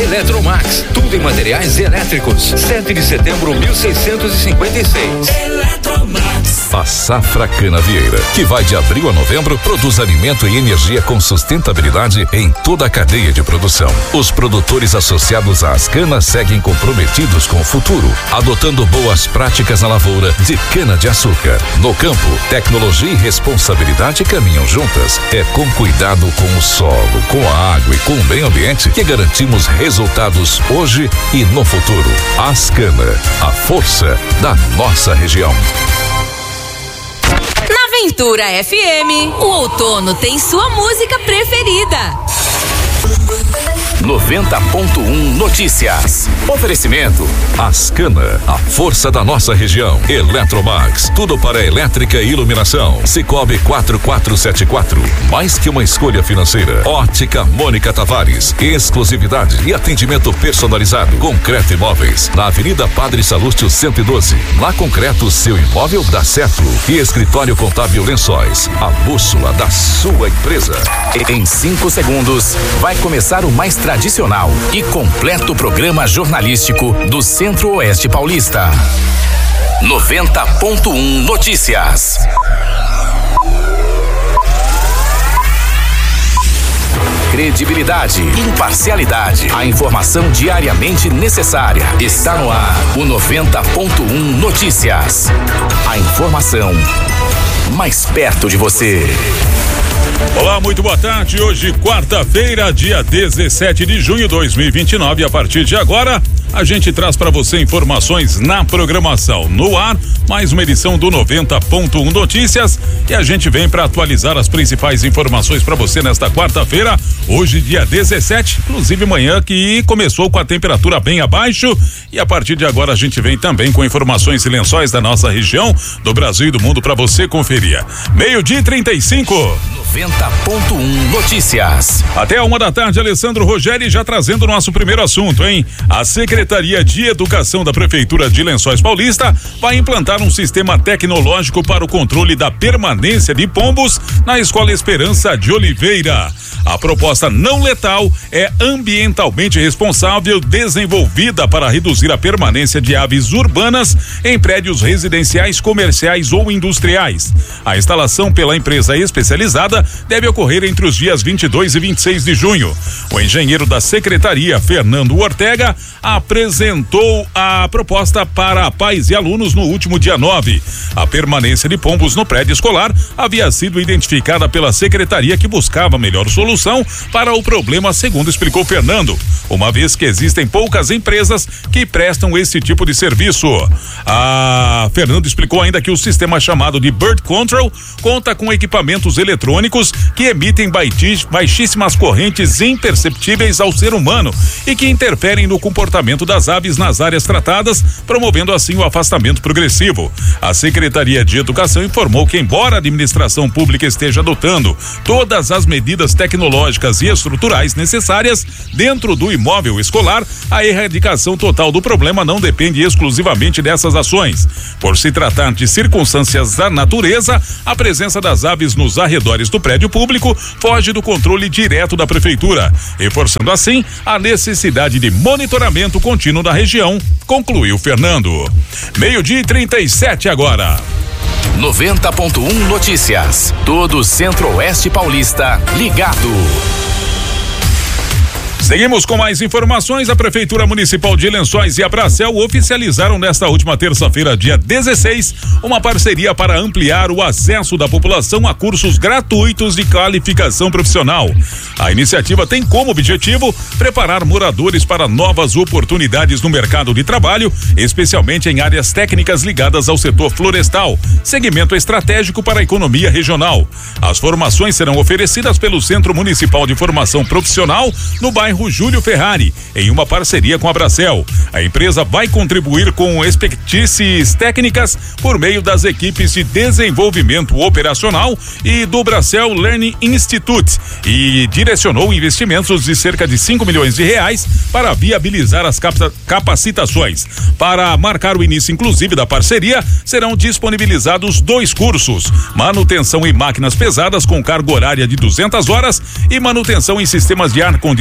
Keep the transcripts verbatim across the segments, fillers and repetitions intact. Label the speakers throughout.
Speaker 1: Eletromax, tudo em materiais elétricos. sete de setembro, mil seiscentos e cinquenta e seis. Eletromax.
Speaker 2: A Safra Canavieira, que vai de abril a novembro, produz alimento e energia com sustentabilidade em toda a cadeia de produção. Os produtores associados à Ascana seguem comprometidos com o futuro, adotando boas práticas na lavoura de cana-de-açúcar. No campo, tecnologia e responsabilidade caminham juntas. É com cuidado com o solo, com a água e com o meio ambiente que garantimos resultados hoje e no futuro. Ascana, a força da nossa região.
Speaker 3: Na Aventura F M, o outono tem sua música preferida.
Speaker 2: noventa ponto um Notícias. Oferecimento Ascana, a força da nossa região. Eletromax, tudo para elétrica e iluminação. Cicobi quatro quatro sete quatro, mais que uma escolha financeira. Ótica Mônica Tavares, exclusividade e atendimento personalizado. Concreto Imóveis, na Avenida Padre Salúcio cento e doze. Na Concreto, seu imóvel dá certo. E Escritório Contábil Lençóis, a bússola da sua empresa. Em cinco segundos, vai começar o mais tradicional e completo programa jornalístico do Centro-Oeste Paulista. noventa ponto um Notícias. Credibilidade, imparcialidade, a informação diariamente necessária. Está no ar o noventa ponto um Notícias. A informação mais perto de você.
Speaker 4: Olá, muito boa tarde. Hoje, quarta-feira, dia dezessete de junho de dois mil e vinte e nove. A partir de agora, a gente traz para você informações na programação. No ar, mais uma edição do noventa ponto um Notícias. E a gente vem para atualizar as principais informações para você nesta quarta-feira. Hoje, dia dezessete, inclusive manhã que começou com a temperatura bem abaixo. E a partir de agora, a gente vem também com informações e lençóis da nossa região, do Brasil e do mundo para você conferir. Meio-dia e trinta e cinco.
Speaker 2: noventa ponto um Notícias.
Speaker 4: Até uma da tarde, Alessandro Rogério já trazendo o nosso primeiro assunto, hein? A Secretaria de Educação da Prefeitura de Lençóis Paulista vai implantar um sistema tecnológico para o controle da permanência de pombos na Escola Esperança de Oliveira. A proposta não letal é ambientalmente responsável, desenvolvida para reduzir a permanência de aves urbanas em prédios residenciais, comerciais ou industriais. A instalação pela empresa especializada deve ocorrer entre os dias vinte e dois e vinte e seis de junho. O engenheiro da secretaria, Fernando Ortega, apresentou a proposta para pais e alunos no último dia nove. A permanência de pombos no prédio escolar havia sido identificada pela secretaria, que buscava melhor solução para o problema, segundo explicou Fernando, uma vez que existem poucas empresas que prestam esse tipo de serviço. A Fernando explicou ainda que o sistema chamado de Bird Control conta com equipamentos eletrônicos que emitem baixíssimas correntes imperceptíveis ao ser humano e que interferem no comportamento das aves nas áreas tratadas, promovendo assim o afastamento progressivo. A Secretaria de Educação informou que, embora a administração pública esteja adotando todas as medidas tecnológicas e estruturais necessárias dentro do imóvel escolar, a erradicação total do problema não depende exclusivamente dessas ações. Por se tratar de circunstâncias da natureza, a presença das aves nos arredores do prédio público foge do controle direto da prefeitura, reforçando assim a necessidade de monitoramento contínuo da região, concluiu Fernando. Meio-dia e trinta e sete agora.
Speaker 2: noventa ponto um Notícias. Todo o Centro-Oeste Paulista ligado.
Speaker 4: Seguimos com mais informações. A Prefeitura Municipal de Lençóis e a Bracel oficializaram nesta última terça-feira, dia dezesseis, uma parceria para ampliar o acesso da população a cursos gratuitos de qualificação profissional. A iniciativa tem como objetivo preparar moradores para novas oportunidades no mercado de trabalho, especialmente em áreas técnicas ligadas ao setor florestal, segmento estratégico para a economia regional. As formações serão oferecidas pelo Centro Municipal de Formação Profissional no bairro Júlio Ferrari, em uma parceria com a Bracel. A empresa vai contribuir com expertises técnicas por meio das equipes de desenvolvimento operacional e do Bracel Learning Institute, e direcionou investimentos de cerca de cinco milhões de reais para viabilizar as capacitações. Para marcar o início, inclusive, da parceria, serão disponibilizados dois cursos: manutenção em máquinas pesadas com carga horária de duzentas horas e manutenção em sistemas de ar-condicionado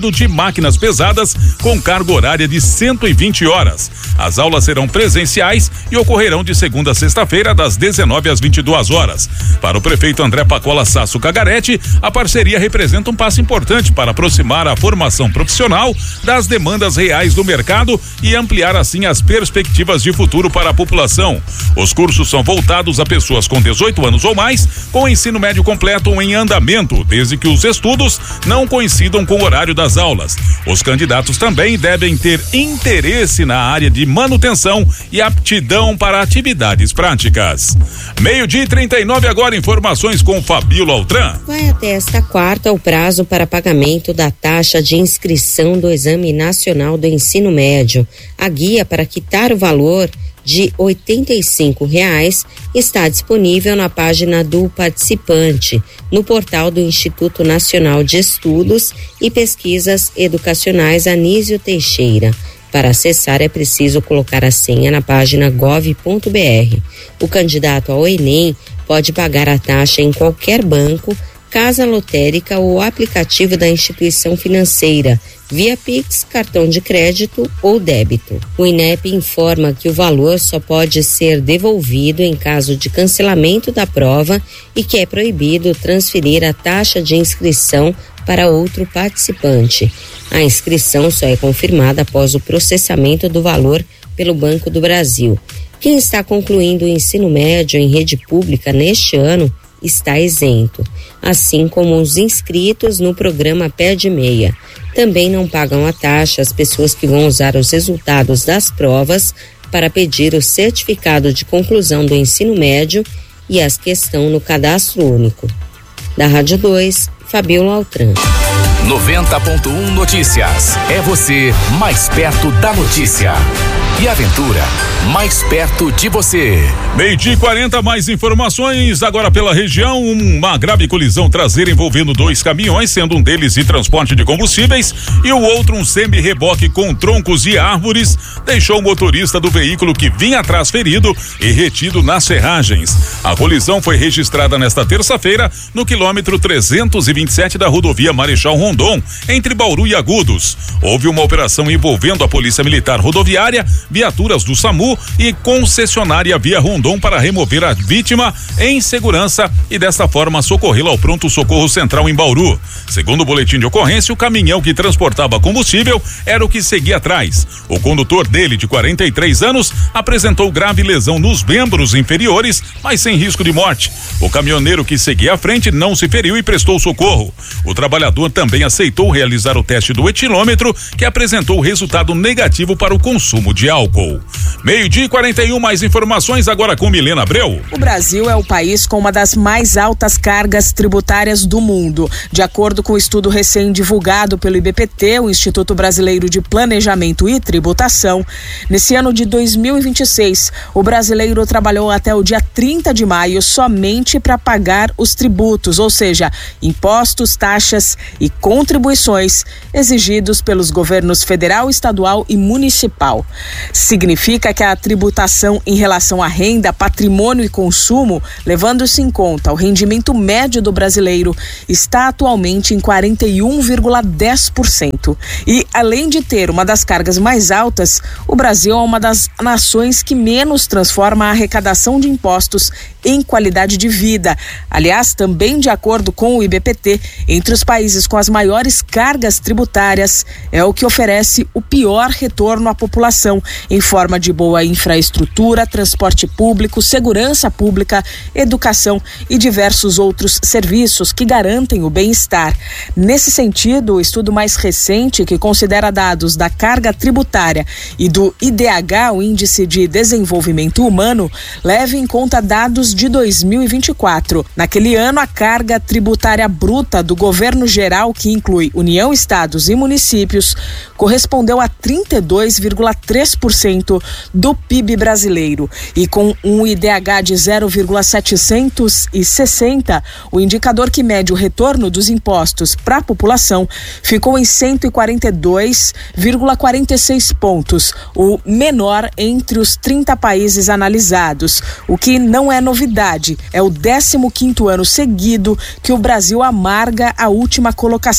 Speaker 4: mercado de máquinas pesadas com carga horária de cento e vinte horas. As aulas serão presenciais e ocorrerão de segunda a sexta-feira, das dezenove às vinte e duas horas. Para o prefeito André Pacola Sasso Cagarete, a parceria representa um passo importante para aproximar a formação profissional das demandas reais do mercado e ampliar assim as perspectivas de futuro para a população. Os cursos são voltados a pessoas com dezoito anos ou mais, com ensino médio completo ou em andamento, desde que os estudos não coincidam com o horário das aulas. Os candidatos também devem ter interesse na área de manutenção e aptidão para atividades práticas. Meio-dia e trinta e nove agora, informações com Fabíola Altran.
Speaker 5: Vai até esta quarta o prazo para pagamento da taxa de inscrição do Exame Nacional do Ensino Médio. A guia para quitar o valor de oitenta e cinco reais está disponível na página do participante, no portal do Instituto Nacional de Estudos e Pesquisas Educacionais Anísio Teixeira. Para acessar é preciso colocar a senha na página gov ponto br. O candidato ao Enem pode pagar a taxa em qualquer banco, casa lotérica ou aplicativo da instituição financeira, via Pix, cartão de crédito ou débito. O INEP informa que o valor só pode ser devolvido em caso de cancelamento da prova e que é proibido transferir a taxa de inscrição para outro participante. A inscrição só é confirmada após o processamento do valor pelo Banco do Brasil. Quem está concluindo o ensino médio em rede pública neste ano está isento, assim como os inscritos no programa Pé de Meia. Também não pagam a taxa as pessoas que vão usar os resultados das provas para pedir o certificado de conclusão do ensino médio e as que estão no cadastro único. Da Rádio dois, Fabíola Altran.
Speaker 2: noventa ponto um Notícias. É você mais perto da notícia. E Aventura, mais perto de você.
Speaker 4: Meio-dia e quarenta, mais informações agora pela região. Uma grave colisão traseira envolvendo dois caminhões, sendo um deles de transporte de combustíveis e o outro um semi-reboque com troncos e árvores, deixou o motorista do veículo que vinha atrás ferido e retido nas ferragens. A colisão foi registrada nesta terça-feira no quilômetro trezentos e vinte e sete da rodovia Marechal Rondon, entre Bauru e Agudos. Houve uma operação envolvendo a Polícia Militar Rodoviária, viaturas do SAMU e concessionária Via Rondon para remover a vítima em segurança e desta forma socorrê-la ao pronto-socorro central em Bauru. Segundo o boletim de ocorrência, o caminhão que transportava combustível era o que seguia atrás. O condutor dele, de quarenta e três anos, apresentou grave lesão nos membros inferiores, mas sem risco de morte. O caminhoneiro que seguia à frente não se feriu e prestou socorro. O trabalhador também aceitou realizar o teste do etilômetro, que apresentou resultado negativo para o consumo de álcool. Meio-dia e quarenta e um, mais informações agora com Milena Abreu.
Speaker 6: O Brasil é o país com uma das mais altas cargas tributárias do mundo. De acordo com o um estudo recém-divulgado pelo I B P T, o Instituto Brasileiro de Planejamento e Tributação, nesse ano de dois mil e vinte e seis, o brasileiro trabalhou até o dia trinta de maio somente para pagar os tributos, ou seja, impostos, taxas e contribuições exigidos pelos governos federal, estadual e municipal. Significa que a tributação em relação à renda, patrimônio e consumo, levando-se em conta o rendimento médio do brasileiro, está atualmente em quarenta e um vírgula dez por cento. E, além de ter uma das cargas mais altas, o Brasil é uma das nações que menos transforma a arrecadação de impostos em qualidade de vida. Aliás, também de acordo com o I B P T, entre os países com as maiores cargas tributárias, é o que oferece o pior retorno à população, em forma de boa infraestrutura, transporte público, segurança pública, educação e diversos outros serviços que garantem o bem-estar. Nesse sentido, o estudo mais recente, que considera dados da carga tributária e do I D H, o Índice de Desenvolvimento Humano, leva em conta dados de dois mil e vinte e quatro. Naquele ano, a carga tributária bruta do governo geral, que inclui União, estados e municípios, correspondeu a trinta e dois vírgula três por cento do P I B brasileiro. E com um I D H de zero vírgula setecentos e sessenta, o indicador que mede o retorno dos impostos para a população ficou em cento e quarenta e dois vírgula quarenta e seis pontos, o menor entre os trinta países analisados, o que não é novidade. É o décimo quinto ano seguido que o Brasil amarga a última colocação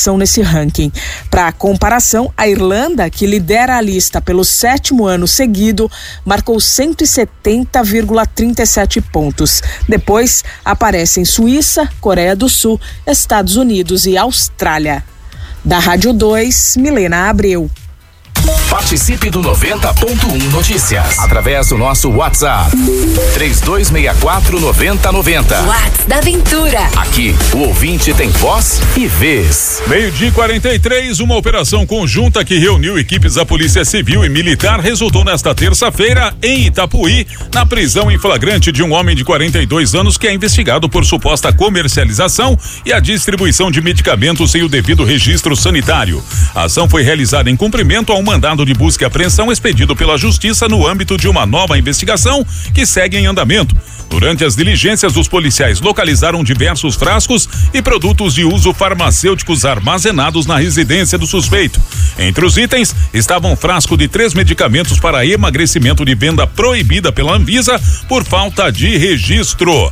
Speaker 6: colocação nesse ranking. Para comparação, a Irlanda, que lidera a lista pelo sétimo ano seguido, marcou cento e setenta vírgula trinta e sete pontos. Depois aparecem Suíça, Coreia do Sul, Estados Unidos e Austrália. Da Rádio dois, Milena Abreu.
Speaker 2: Participe do noventa ponto um Notícias através do nosso WhatsApp três dois seis quatro nove zero nove zero.
Speaker 3: WhatsApp da Aventura.
Speaker 2: Aqui o ouvinte tem voz e vez.
Speaker 4: Meio-dia e quarenta e três, uma operação conjunta que reuniu equipes da Polícia Civil e Militar resultou nesta terça-feira em Itapuí, na prisão em flagrante de um homem de quarenta e dois anos que é investigado por suposta comercialização e a distribuição de medicamentos sem o devido registro sanitário. A ação foi realizada em cumprimento a um mandado de busca e apreensão expedido pela Justiça no âmbito de uma nova investigação que segue em andamento. Durante as diligências, os policiais localizaram diversos frascos e produtos de uso farmacêuticos armazenados na residência do suspeito. Entre os itens estavam um frasco de três medicamentos para emagrecimento de venda proibida pela Anvisa por falta de registro.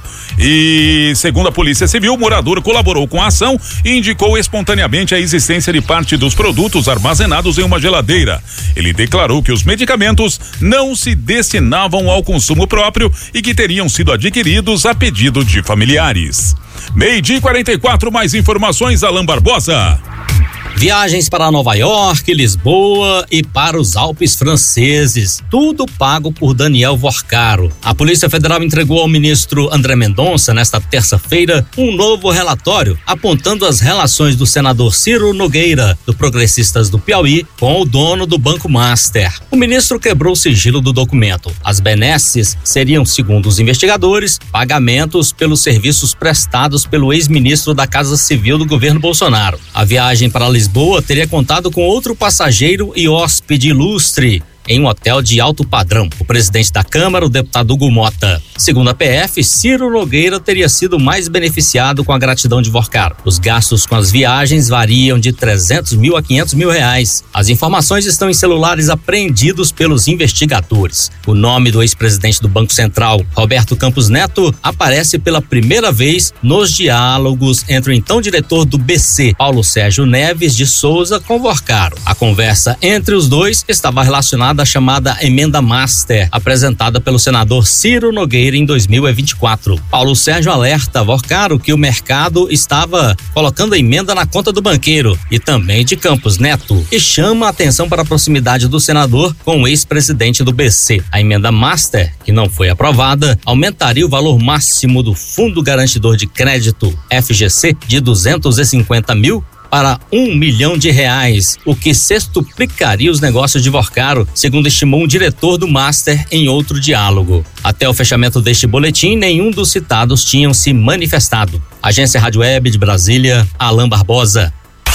Speaker 4: E, segundo a Polícia Civil, o morador colaborou com a ação e indicou espontaneamente a existência de parte dos produtos armazenados em uma geladeira. Ele declarou que os medicamentos não se destinavam ao consumo próprio e que teriam sido adquiridos a pedido de familiares. Meio-dia e quarenta e quatro, mais informações, Alain Barbosa.
Speaker 7: Viagens para Nova York, Lisboa e para os Alpes franceses, tudo pago por Daniel Vorcaro. A Polícia Federal entregou ao ministro André Mendonça, nesta terça-feira, um novo relatório apontando as relações do senador Ciro Nogueira, do Progressistas do Piauí, com o dono do Banco Master. O ministro quebrou o sigilo do documento. As benesses seriam, segundo os investigadores, pagamentos pelos serviços prestados pelo ex-ministro da Casa Civil do governo Bolsonaro. A viagem para Lisboa Lisboa teria contado com outro passageiro e hóspede ilustre em um hotel de alto padrão, o presidente da Câmara, o deputado Hugo Mota. Segundo a P F, Ciro Nogueira teria sido mais beneficiado com a gratidão de Vorcaro. Os gastos com as viagens variam de trezentos mil a quinhentos mil reais. As informações estão em celulares apreendidos pelos investigadores. O nome do ex-presidente do Banco Central, Roberto Campos Neto, aparece pela primeira vez nos diálogos entre o então diretor do B C, Paulo Sérgio Neves de Souza, com Vorcaro. A conversa entre os dois estava relacionada da chamada Emenda Master, apresentada pelo senador Ciro Nogueira em dois mil e vinte e quatro. Paulo Sérgio alerta Vorcaro que o mercado estava colocando a emenda na conta do banqueiro e também de Campos Neto, e chama a atenção para a proximidade do senador com o ex-presidente do B C. A Emenda Master, que não foi aprovada, aumentaria o valor máximo do Fundo Garantidor de Crédito, F G C, de duzentos e cinquenta mil para um milhão de reais, o que sextuplicaria os negócios de Vorcaro, segundo estimou um diretor do Master em outro diálogo. Até o fechamento deste boletim, nenhum dos citados tinham se manifestado. Agência Rádio Web de Brasília, Alain Barbosa.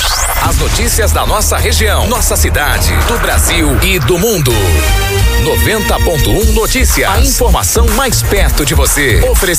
Speaker 2: As notícias da nossa região, nossa cidade, do Brasil e do mundo. noventa ponto um Notícias. A informação mais perto de você. Oferecimento